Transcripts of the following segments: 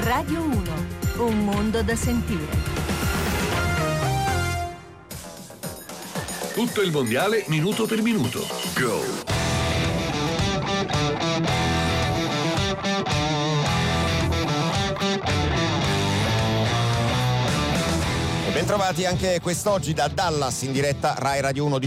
Radio 1, un mondo da sentire. Tutto il mondiale minuto per minuto. Go! Bentrovati anche quest'oggi da Dallas in diretta Rai Radio 1,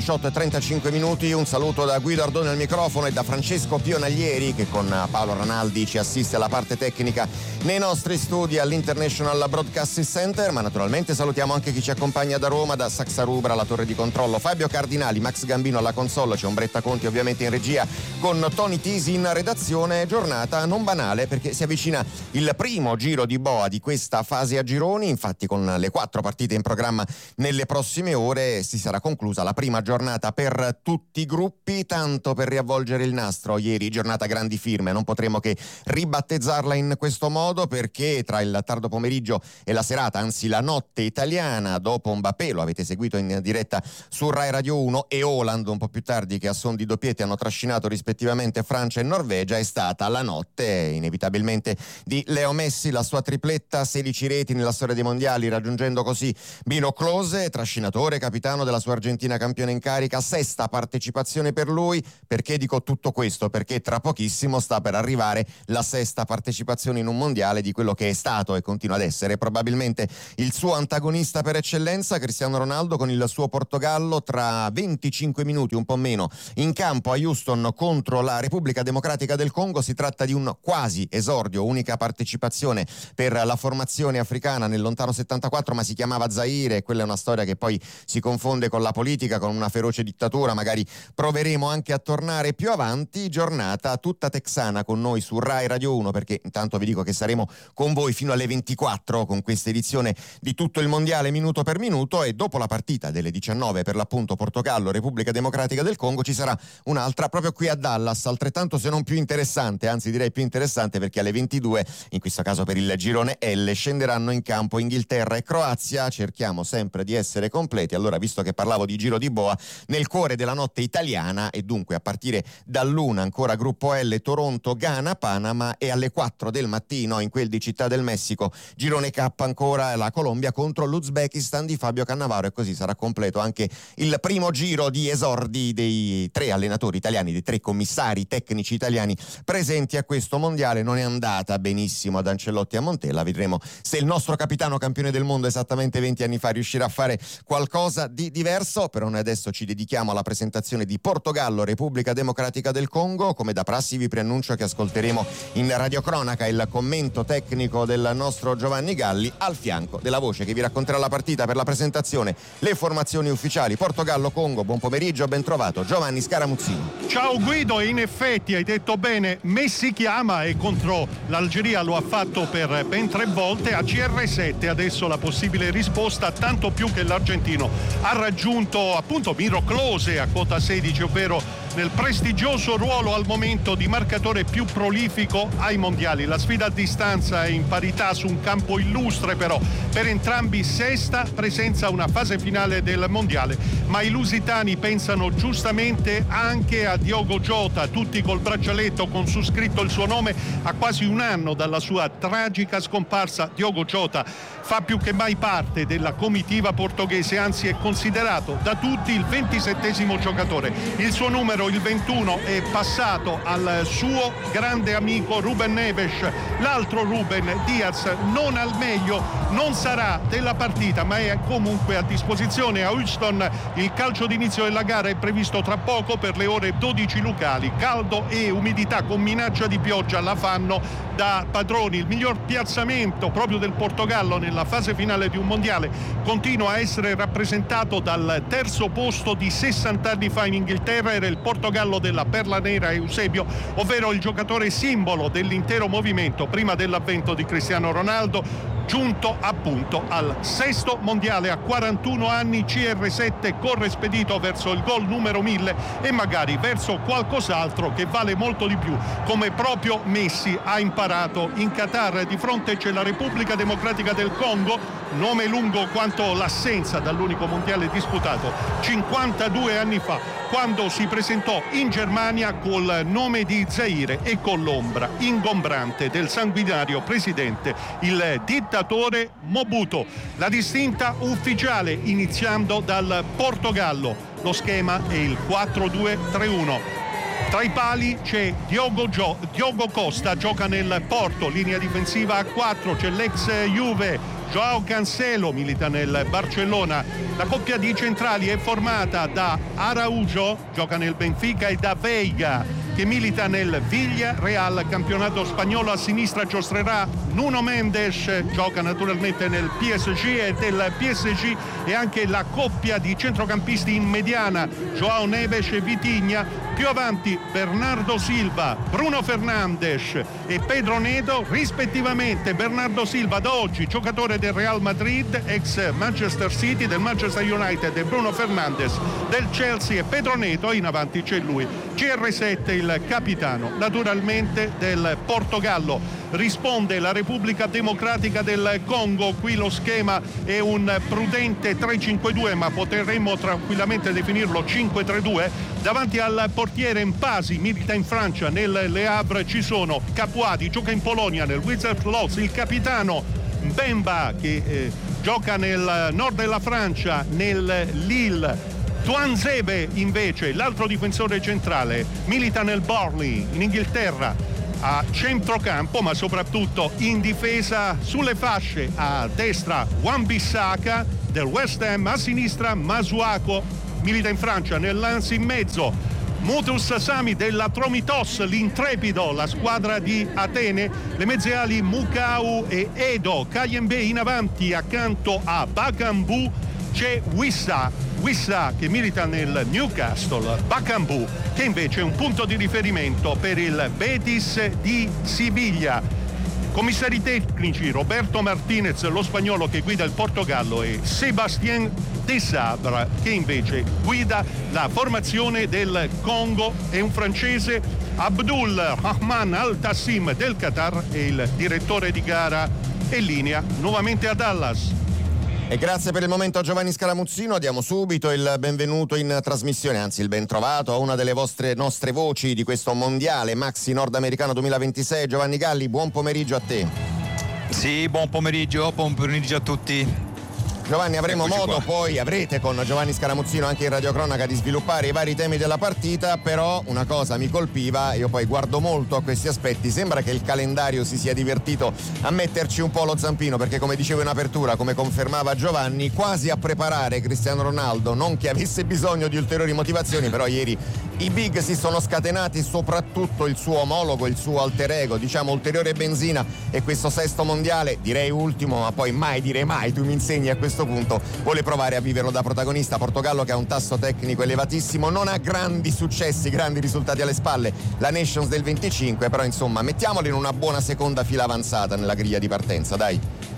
18:35. Un saluto da Guido Ardone al microfono e da Francesco Pionaglieri, che con Paolo Ranaldi ci assiste alla parte tecnica nei nostri studi all'International Broadcasting Center. Ma naturalmente salutiamo anche chi ci accompagna da Roma, da Saxa Rubra, la torre di controllo, Fabio Cardinali, Max Gambino alla console, c'è Ombretta Conti ovviamente in regia con Tony Tisi in redazione. Giornata non banale perché si avvicina il primo giro di boa di questa fase a gironi. Infatti, con le 4 partite in programma nelle prossime ore si sarà conclusa la prima giornata per tutti i gruppi. Tanto per riavvolgere il nastro, ieri giornata grandi firme, non potremo che ribattezzarla in questo modo, perché tra il tardo pomeriggio e la serata, anzi la notte italiana, dopo Mbappé, lo avete seguito in diretta su Rai Radio 1, e Haaland un po' più tardi, che a son di doppiette hanno trascinato rispettivamente Francia e Norvegia, è stata la notte inevitabilmente di Leo Messi, la sua tripletta, 16 reti nella storia dei mondiali, raggiungendo così Miro Klose, trascinatore, capitano della sua Argentina campione in carica, 6ª partecipazione per lui. Perché dico tutto questo? Perché tra pochissimo sta per arrivare la 6ª partecipazione in un mondiale di quello che è stato e continua ad essere probabilmente il suo antagonista per eccellenza, Cristiano Ronaldo, con il suo Portogallo tra 25 minuti, un po' meno, in campo a Houston contro la Repubblica Democratica del Congo. Si tratta di un quasi esordio, unica partecipazione per la formazione africana nel lontano 74, ma si chiamava Zaire, quella è una storia che poi si confonde con la politica, con una feroce dittatura. Magari proveremo anche a tornare più avanti. Giornata tutta texana con noi su Rai Radio 1, perché intanto vi dico che saremo con voi fino alle 24 con questa edizione di tutto il mondiale minuto per minuto, e dopo la partita delle 19, per l'appunto Portogallo Repubblica Democratica del Congo, ci sarà un'altra proprio qui a Dallas, altrettanto se non più interessante, anzi direi più interessante, perché alle 22, in questo caso per il girone L, scenderanno in campo Inghilterra e Croazia. Cerchiamo sempre di essere completi. Allora, visto che parlavo di giro di boa, nel cuore della notte italiana, e dunque a partire dall'1 ancora gruppo L, Toronto, Ghana, Panama, e alle 4 del mattino in quel di Città del Messico girone K ancora la Colombia contro l'Uzbekistan di Fabio Cannavaro, e così sarà completo anche il primo giro di esordi dei 3 allenatori italiani, dei 3 commissari tecnici italiani presenti a questo mondiale. Non è andata benissimo ad Ancelotti e a Montella, vedremo se il nostro capitano campione del mondo esattamente 20 anni fa riuscirà a fare qualcosa di diverso. Però noi adesso ci dedichiamo alla presentazione di Portogallo Repubblica Democratica del Congo. Come da prassi vi preannuncio che ascolteremo in radiocronaca il commento tecnico del nostro Giovanni Galli, al fianco della voce che vi racconterà la partita. Per la presentazione le formazioni ufficiali Portogallo-Congo. Buon pomeriggio, ben trovato Giovanni Scaramuzzini. Ciao Guido, in effetti hai detto bene, Messi chiama, e contro l'Algeria lo ha fatto per ben 3 volte. A CR7 adesso la possibile risposta, tanto più che l'argentino ha raggiunto appunto Miro Klose a quota 16, ovvero nel prestigioso ruolo al momento di marcatore più prolifico ai mondiali. La sfida a distanza è in parità su un campo illustre, però per entrambi 6ª presenza a una fase finale del mondiale. Ma i lusitani pensano giustamente anche a Diogo Jota, tutti col braccialetto con su scritto il suo nome a quasi un anno dalla sua tragica scomparsa. Diogo Jota fa più che mai parte della comitiva portoghese, anzi è considerato da tutti il 27° giocatore. Il suo numero, il 21, è passato al suo grande amico Ruben Neves. L'altro Ruben Diaz non al meglio, non sarà della partita, ma è comunque a disposizione a Houston. Il calcio d'inizio della gara è previsto tra poco per le ore 12 locali. Caldo e umidità con minaccia di pioggia la fanno da padroni. Il miglior piazzamento proprio del Portogallo nella fase finale di un mondiale continua a essere rappresentato dal terzo posto di 60 anni fa in Inghilterra. Era il Portogallo della Perla Nera Eusebio, ovvero il giocatore simbolo dell'intero movimento prima dell'avvento di Cristiano Ronaldo, giunto appunto al 6° mondiale a 41 anni. CR7 corre spedito verso il gol numero 1000 e magari verso qualcos'altro che vale molto di più, come proprio Messi ha imparato in Qatar. Di fronte c'è la Repubblica Democratica del Congo, nome lungo quanto l'assenza dall'unico mondiale disputato 52 anni fa, quando si presentò affrontò in Germania col nome di Zaire e con l'ombra ingombrante del sanguinario presidente, il dittatore Mobutu. La distinta ufficiale iniziando dal Portogallo. Lo schema è il 4-2-3-1. Tra i pali c'è Diogo Costa, gioca nel Porto, linea difensiva a 4, c'è l'ex Juve Joao Cancelo, milita nel Barcellona. La coppia di centrali è formata da Araujo, gioca nel Benfica, e da Veiga, che milita nel Villarreal, campionato spagnolo. A sinistra giostrerà Nuno Mendes, gioca naturalmente nel PSG, e del PSG e anche la coppia di centrocampisti in mediana, Joao Neves e Vitinha. Più avanti Bernardo Silva, Bruno Fernandes e Pedro Neto, rispettivamente. Bernardo Silva, da oggi giocatore del Real Madrid, ex Manchester City, del Manchester United, e Bruno Fernandes del Chelsea, e Pedro Neto, in avanti c'è lui, CR7, il capitano naturalmente del Portogallo. Risponde la Repubblica Democratica del Congo, qui lo schema è un prudente 3-5-2, ma potremmo tranquillamente definirlo 5-3-2. Davanti al portiere Mpasi, milita in Francia nel Le Havre, ci sono Capuati, gioca in Polonia nel Wizard Lotz, il capitano Mbemba, che gioca nel nord della Francia nel Lille. Tuanzebe invece, l'altro difensore centrale, milita nel Burnley in Inghilterra. A centrocampo, ma soprattutto in difesa, sulle fasce, a destra Wan-Bissaka del West Ham, a sinistra Masuaku, milita in Francia nel Lens, in mezzo Mutus Sami dell'Atromitos, l'intrepido, la squadra di Atene, le mezze ali Mukau e Edo. Kayembe in avanti, accanto a Bakambu c'è Wissa che milita nel Newcastle, Bakambu che invece è un punto di riferimento per il Betis di Siviglia. Commissari tecnici Roberto Martinez, lo spagnolo che guida il Portogallo, e Sébastien Desabre che invece guida la formazione del Congo, e un francese, Abdul Rahman Al Tassim del Qatar, e il direttore di gara è in linea nuovamente a Dallas. E grazie per il momento a Giovanni Scaramuzzino. Diamo subito il benvenuto in trasmissione, anzi il ben trovato, a una delle nostre voci di questo mondiale Maxi Nordamericano 2026. Giovanni Galli, buon pomeriggio a te. Sì, buon pomeriggio a tutti. Giovanni, avrete con Giovanni Scaramuzzino anche in radiocronaca di sviluppare i vari temi della partita, però una cosa mi colpiva, io poi guardo molto a questi aspetti, sembra che il calendario si sia divertito a metterci un po' lo zampino, perché come dicevo in apertura, come confermava Giovanni, quasi a preparare Cristiano Ronaldo, non che avesse bisogno di ulteriori motivazioni, però ieri i big si sono scatenati, soprattutto il suo omologo, il suo alter ego, diciamo ulteriore benzina, e questo sesto mondiale, direi ultimo, ma poi mai dire mai, tu mi insegni a questo punto, vuole provare a viverlo da protagonista. Portogallo che ha un tasso tecnico elevatissimo, non ha grandi successi, grandi risultati alle spalle, la Nations del 25, però insomma mettiamolo in una buona seconda fila avanzata nella griglia di partenza, dai.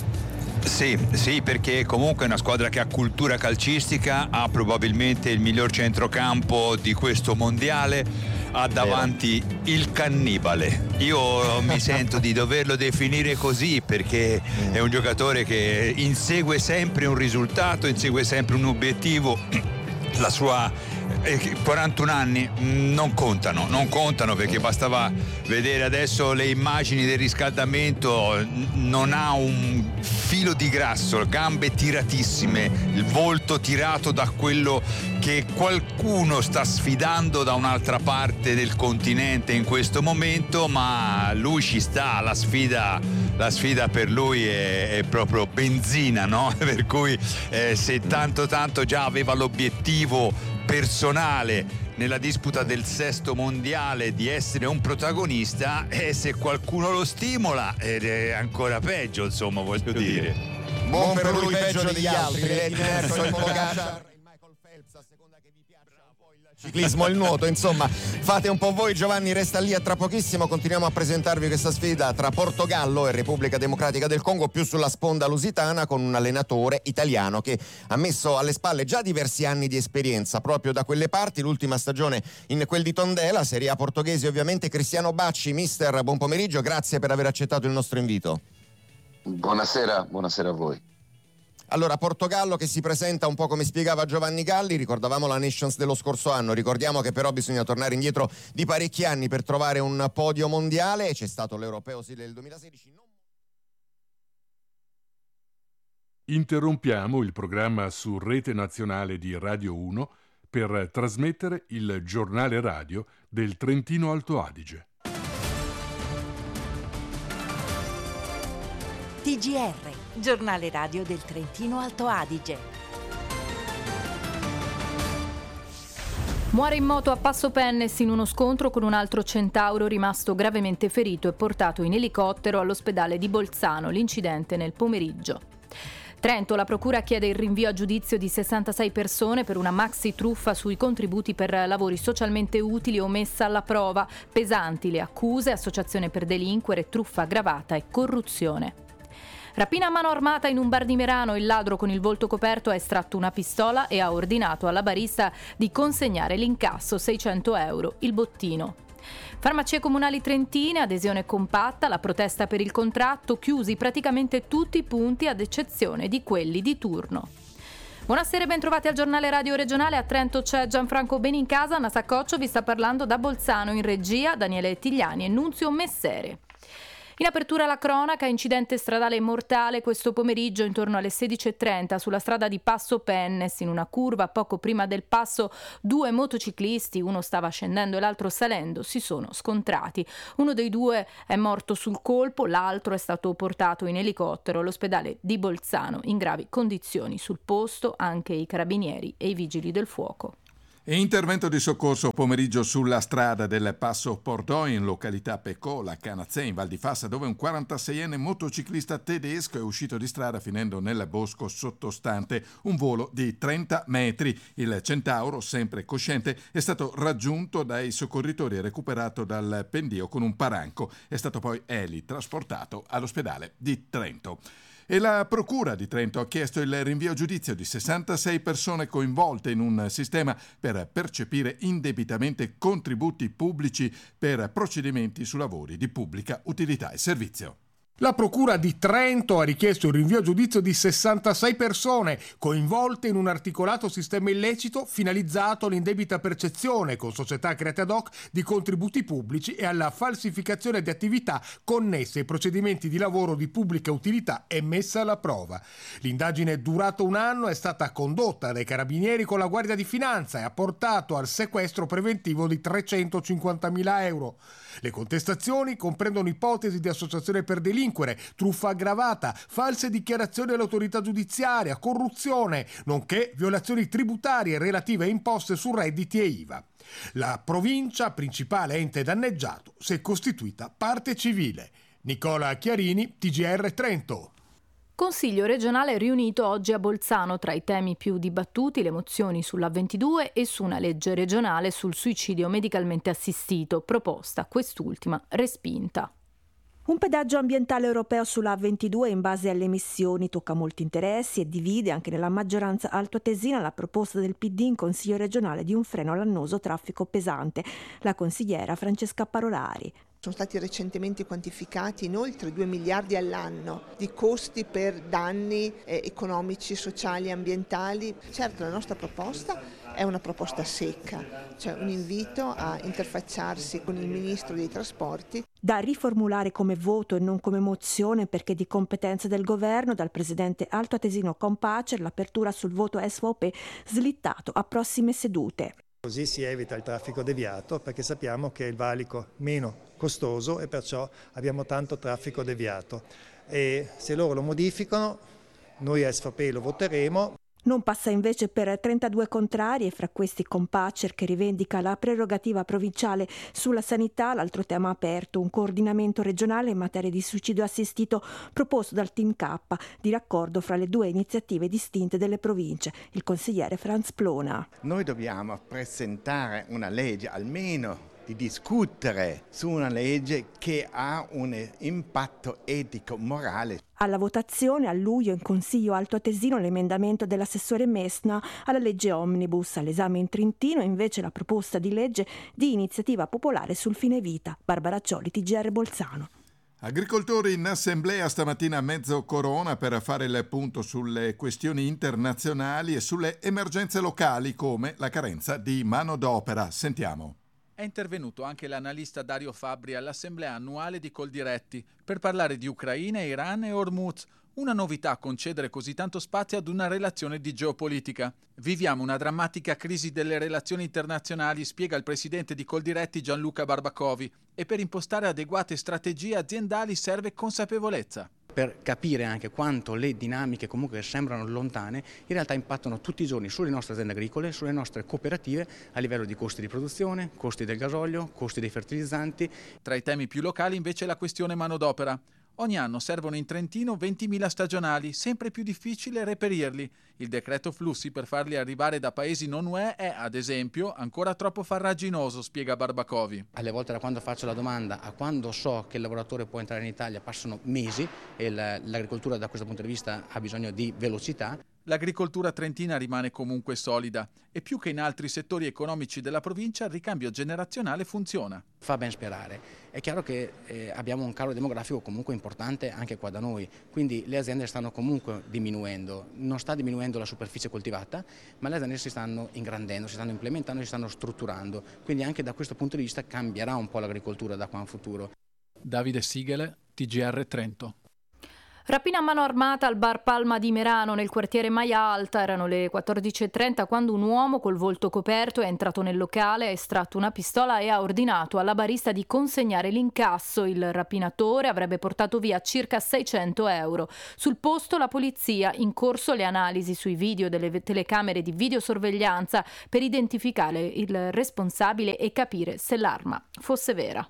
Sì, perché comunque è una squadra che ha cultura calcistica, ha probabilmente il miglior centrocampo di questo mondiale, ha davanti il cannibale. Io mi sento di doverlo definire così, perché è un giocatore che insegue sempre un risultato, insegue sempre un obiettivo. La sua 41 anni non contano, perché bastava vedere adesso le immagini del riscaldamento, non ha un filo di grasso, gambe tiratissime, il volto tirato da quello che qualcuno sta sfidando da un'altra parte del continente in questo momento, ma lui ci sta, la sfida per lui è proprio benzina, no? Per cui se tanto già aveva l'obiettivo personale nella disputa del sesto mondiale di essere un protagonista, e se qualcuno lo stimola è ancora peggio, insomma, voglio dire. Buon per lui, peggio degli altri. Eddie Merckx, il Pogacar, il Michael Phelps, a seconda che vi piaccia poi il ciclismo e il nuoto, insomma fate un po' voi. Giovanni resta lì, a tra pochissimo continuiamo a presentarvi questa sfida tra Portogallo e Repubblica Democratica del Congo, più sulla sponda lusitana, con un allenatore italiano che ha messo alle spalle già diversi anni di esperienza proprio da quelle parti, l'ultima stagione in quel di Tondela, Serie A portoghese ovviamente. Cristiano Bacci, mister, buon pomeriggio, grazie per aver accettato il nostro invito. Buonasera a voi. Allora, Portogallo che si presenta un po' come spiegava Giovanni Galli, ricordavamo la Nations dello scorso anno, ricordiamo che però bisogna tornare indietro di parecchi anni per trovare un podio mondiale, c'è stato l'Europeo sì del 2016. Interrompiamo il programma su Rete Nazionale di Radio 1 per trasmettere il giornale radio del Trentino Alto Adige. TGR, giornale radio del Trentino Alto Adige. Muore in moto a Passo Pennes in uno scontro con un altro centauro rimasto gravemente ferito e portato in elicottero all'ospedale di Bolzano. L'incidente nel pomeriggio. Trento, la procura chiede il rinvio a giudizio di 66 persone per una maxi truffa sui contributi per lavori socialmente utili o messa alla prova. Pesanti le accuse, associazione per delinquere, truffa aggravata e corruzione. Rapina a mano armata in un bar di Merano, il ladro con il volto coperto ha estratto una pistola e ha ordinato alla barista di consegnare l'incasso, 600 euro, il bottino. Farmacie comunali trentine, adesione compatta, la protesta per il contratto, chiusi praticamente tutti i punti ad eccezione di quelli di turno. Buonasera e bentrovati al giornale radio regionale. A Trento c'è Gianfranco Benincasa, Anna Saccoccio vi sta parlando da Bolzano, in regia Daniele Tigliani e Nunzio Messere. In apertura la cronaca, incidente stradale mortale questo pomeriggio intorno alle 16:30 sulla strada di Passo Pennes. In una curva poco prima del passo 2 motociclisti, uno stava scendendo e l'altro salendo, si sono scontrati. Uno dei due è morto sul colpo, l'altro è stato portato in elicottero all'ospedale di Bolzano in gravi condizioni. Sul posto anche i carabinieri e i vigili del fuoco. E intervento di soccorso pomeriggio sulla strada del Passo Pordoi in località Peccola, Canazè, in Val di Fassa, dove un 46enne motociclista tedesco è uscito di strada finendo nel bosco sottostante un volo di 30 metri. Il centauro, sempre cosciente, è stato raggiunto dai soccorritori e recuperato dal pendio con un paranco. È stato poi trasportato all'ospedale di Trento. E la Procura di Trento ha chiesto il rinvio a giudizio di 66 persone coinvolte in un sistema per percepire indebitamente contributi pubblici per procedimenti su lavori di pubblica utilità e servizio. La Procura di Trento ha richiesto il rinvio a giudizio di 66 persone coinvolte in un articolato sistema illecito finalizzato all'indebita percezione con società create ad hoc di contributi pubblici e alla falsificazione di attività connesse ai procedimenti di lavoro di pubblica utilità e messa alla prova. L'indagine durata un anno è stata condotta dai carabinieri con la Guardia di Finanza e ha portato al sequestro preventivo di 350.000 euro. Le contestazioni comprendono ipotesi di associazione per delinquere, truffa aggravata, false dichiarazioni all'autorità giudiziaria, corruzione, nonché violazioni tributarie relative a imposte su redditi e IVA. La provincia, principale ente danneggiato, si è costituita parte civile. Nicola Chiarini, TGR Trento. Consiglio regionale riunito oggi a Bolzano. Tra i temi più dibattuti le mozioni sulla 22 e su una legge regionale sul suicidio medicalmente assistito, proposta quest'ultima respinta. Un pedaggio ambientale europeo sulla A22 in base alle emissioni tocca molti interessi e divide anche nella maggioranza altoatesina la proposta del PD in Consiglio regionale di un freno all'annoso traffico pesante. La consigliera Francesca Parolari. Sono stati recentemente quantificati in oltre 2 miliardi all'anno di costi per danni economici, sociali e ambientali. Certo, la nostra proposta è una proposta secca, cioè un invito a interfacciarsi con il Ministro dei Trasporti. Da riformulare come voto e non come mozione perché di competenza del governo, dal presidente altoatesino Compacer l'apertura sul voto SVP slittato a prossime sedute. Così si evita il traffico deviato perché sappiamo che è il valico meno costoso e perciò abbiamo tanto traffico deviato. E se loro lo modificano, noi SVP lo voteremo. Non passa invece per 32 contrari e fra questi Compacer che rivendica la prerogativa provinciale sulla sanità, l'altro tema aperto, un coordinamento regionale in materia di suicidio assistito proposto dal Team K di raccordo fra le due iniziative distinte delle province. Il consigliere Franz Plona. Noi dobbiamo presentare una legge, almeno di discutere su una legge che ha un impatto etico-morale. Alla votazione a luglio in Consiglio altoatesino l'emendamento dell'assessore Messna alla legge Omnibus. All'esame in Trentino invece la proposta di legge di iniziativa popolare sul fine vita. Barbara Cioli, TGR Bolzano. Agricoltori in assemblea stamattina a mezzo corona per fare il punto sulle questioni internazionali e sulle emergenze locali come la carenza di manodopera. Sentiamo. È intervenuto anche l'analista Dario Fabbri all'assemblea annuale di Coldiretti per parlare di Ucraina, Iran e Hormuz. Una novità concedere così tanto spazio ad una relazione di geopolitica. Viviamo una drammatica crisi delle relazioni internazionali, spiega il presidente di Coldiretti Gianluca Barbacovi, e per impostare adeguate strategie aziendali serve consapevolezza. Per capire anche quanto le dinamiche comunque sembrano lontane, in realtà impattano tutti i giorni sulle nostre aziende agricole, sulle nostre cooperative a livello di costi di produzione, costi del gasolio, costi dei fertilizzanti. Tra i temi più locali invece la questione manodopera. Ogni anno servono in Trentino 20.000 stagionali, sempre più difficile reperirli. Il decreto flussi per farli arrivare da paesi non UE è, ad esempio, ancora troppo farraginoso, spiega Barbacovi. Alle volte da quando faccio la domanda a quando so che il lavoratore può entrare in Italia passano mesi e l'agricoltura da questo punto di vista ha bisogno di velocità. L'agricoltura trentina rimane comunque solida e più che in altri settori economici della provincia il ricambio generazionale funziona. Fa ben sperare. È chiaro che abbiamo un calo demografico comunque importante anche qua da noi, quindi le aziende stanno comunque diminuendo. Non sta diminuendo la superficie coltivata, ma le aziende si stanno ingrandendo, si stanno implementando, si stanno strutturando. Quindi anche da questo punto di vista cambierà un po' l'agricoltura da qua in futuro. Davide Sigele, TGR Trento. Rapina a mano armata al bar Palma di Merano nel quartiere Maia Alta. Erano le 14.30 quando un uomo col volto coperto è entrato nel locale, ha estratto una pistola e ha ordinato alla barista di consegnare l'incasso. Il rapinatore avrebbe portato via circa 600 euro. Sul posto la polizia, in corso le analisi sui video delle telecamere di videosorveglianza per identificare il responsabile e capire se l'arma fosse vera.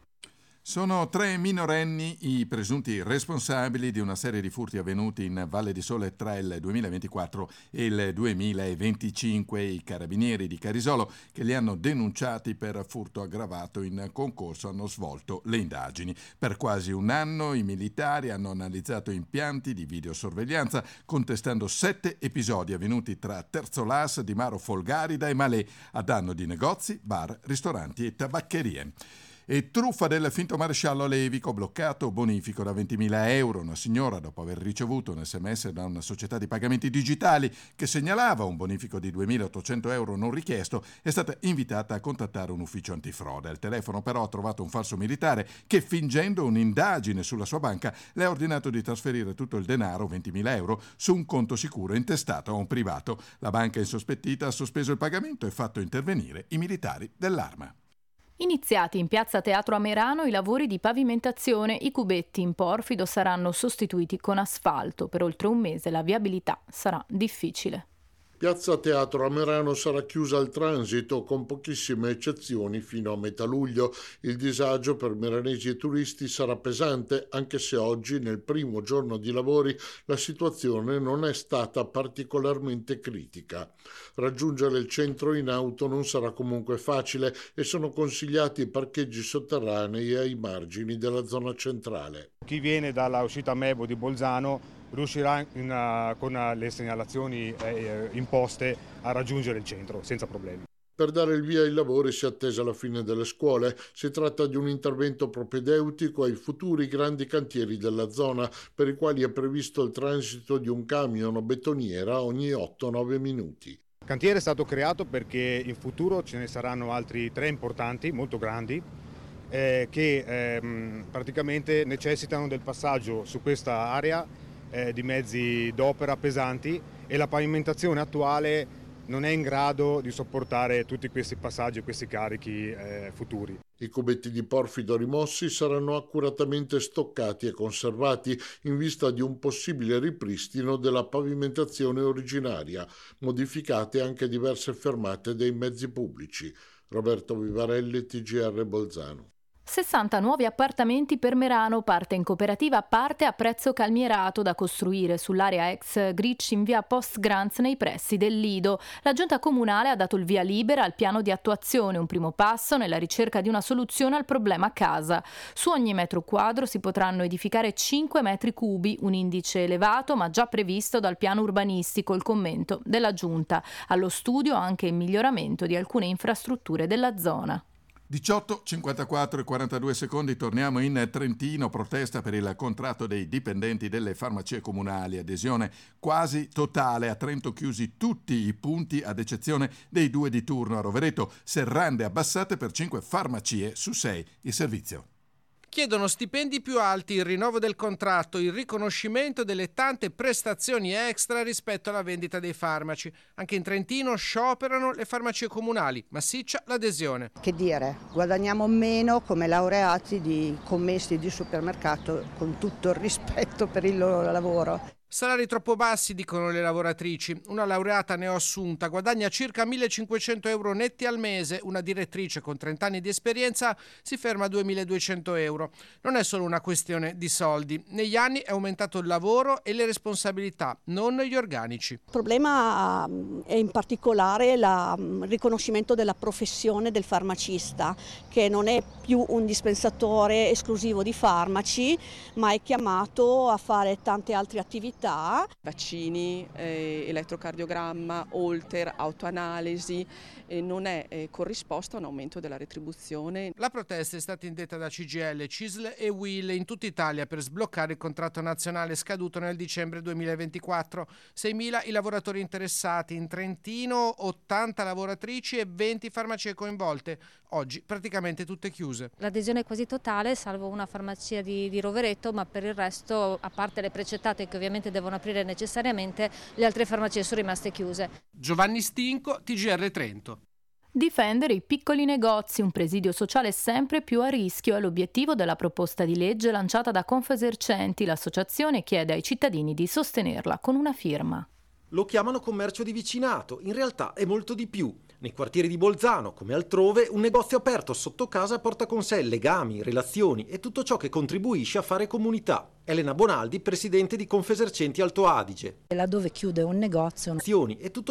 Sono 3 minorenni i presunti responsabili di una serie di furti avvenuti in Valle di Sole tra il 2024 e il 2025. I carabinieri di Carisolo, che li hanno denunciati per furto aggravato in concorso, hanno svolto le indagini. Per quasi un anno i militari hanno analizzato impianti di videosorveglianza contestando 7 episodi avvenuti tra Terzolas, Di Maro Folgarida e Malé a danno di negozi, bar, ristoranti e tabaccherie. E truffa del finto maresciallo Levico, bloccato bonifico da 20.000 euro. Una signora, dopo aver ricevuto un sms da una società di pagamenti digitali che segnalava un bonifico di 2.800 euro non richiesto, è stata invitata a contattare un ufficio antifrode. Al telefono però ha trovato un falso militare che, fingendo un'indagine sulla sua banca, le ha ordinato di trasferire tutto il denaro, 20.000 euro, su un conto sicuro intestato a un privato. La banca insospettita ha sospeso il pagamento e fatto intervenire i militari dell'Arma. Iniziati in piazza Teatro a Merano i lavori di pavimentazione. I cubetti in porfido saranno sostituiti con asfalto. Per oltre un mese la viabilità sarà difficile. Piazza Teatro a Merano sarà chiusa al transito con pochissime eccezioni fino a metà luglio. Il disagio per meranesi e turisti sarà pesante, anche se oggi, nel primo giorno di lavori, la situazione non è stata particolarmente critica. Raggiungere il centro in auto non sarà comunque facile e sono consigliati i parcheggi sotterranei ai margini della zona centrale. Chi viene dalla uscita Mebo di Bolzano riuscirà con le segnalazioni imposte a raggiungere il centro senza problemi. Per dare il via ai lavori si è attesa la fine delle scuole. Si tratta di un intervento propedeutico ai futuri grandi cantieri della zona, per i quali è previsto il transito di un camion o betoniera ogni 8-9 minuti. Il cantiere è stato creato perché in futuro ce ne saranno altri 3 importanti, molto grandi, che praticamente necessitano del passaggio su questa area di mezzi d'opera pesanti, e la pavimentazione attuale non è in grado di sopportare tutti questi passaggi e questi carichi futuri. I cubetti di porfido rimossi saranno accuratamente stoccati e conservati in vista di un possibile ripristino della pavimentazione originaria, modificate anche diverse fermate dei mezzi pubblici. Roberto Vivarelli, TGR Bolzano. 60 nuovi appartamenti per Merano, parte in cooperativa, parte a prezzo calmierato, da costruire sull'area ex Gricci in via Post Granz nei pressi del Lido. La giunta comunale ha dato il via libera al piano di attuazione, un primo passo nella ricerca di una soluzione al problema casa. Su ogni metro quadro si potranno edificare 5 metri cubi, un indice elevato ma già previsto dal piano urbanistico, il commento della giunta. Allo studio anche il miglioramento di alcune infrastrutture della zona. 18, 54 e 42 secondi, torniamo in Trentino, protesta per il contratto dei dipendenti delle farmacie comunali, adesione quasi totale, a Trento chiusi tutti i punti ad eccezione dei 2 di turno, a Rovereto serrande abbassate per 5 farmacie su 6 il servizio. Chiedono stipendi più alti, il rinnovo del contratto, il riconoscimento delle tante prestazioni extra rispetto alla vendita dei farmaci. Anche in Trentino scioperano le farmacie comunali, massiccia l'adesione. Che dire, guadagniamo meno come laureati di commessi di supermercato, con tutto il rispetto per il loro lavoro. Salari troppo bassi, dicono le lavoratrici. Una laureata neoassunta guadagna circa 1.500 euro netti al mese. Una direttrice con 30 anni di esperienza si ferma a 2.200 euro. Non è solo una questione di soldi. Negli anni è aumentato il lavoro e le responsabilità, non gli organici. Il problema è in particolare il riconoscimento della professione del farmacista, che non è più un dispensatore esclusivo di farmaci, ma è chiamato a fare tante altre attività. Vaccini, elettrocardiogramma, Holter, autoanalisi, non è corrisposto a un aumento della retribuzione. La protesta è stata indetta da CGIL, CISL e UIL in tutta Italia per sbloccare il contratto nazionale scaduto nel dicembre 2024. 6.000 i lavoratori interessati, in Trentino 80 lavoratrici e 20 farmacie coinvolte. Oggi praticamente tutte chiuse. L'adesione è quasi totale, salvo una farmacia di Rovereto, ma per il resto, a parte le precettate che ovviamente devono aprire necessariamente, le altre farmacie sono rimaste chiuse. Giovanni Stinco, TGR Trento. Difendere i piccoli negozi, un presidio sociale sempre più a rischio, è l'obiettivo della proposta di legge lanciata da Confesercenti. L'associazione chiede ai cittadini di sostenerla con una firma. Lo chiamano commercio di vicinato, in realtà è molto di più. Nei quartieri di Bolzano, come altrove, un negozio aperto sotto casa porta con sé legami, relazioni e tutto ciò che contribuisce a fare comunità. Elena Bonaldi, presidente di Confesercenti Alto Adige. Laddove chiude un negozio, e tutto